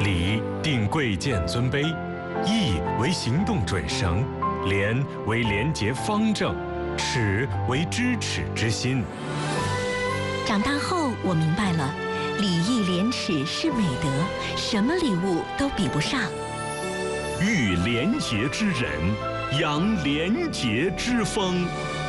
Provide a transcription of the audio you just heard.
礼定贵贱尊卑，义为行动准绳，廉为廉洁方正，耻为知耻之心。 长大后，我明白了，礼义廉耻是美德，什么礼物都比不上。 遇廉洁之人，扬廉洁之风。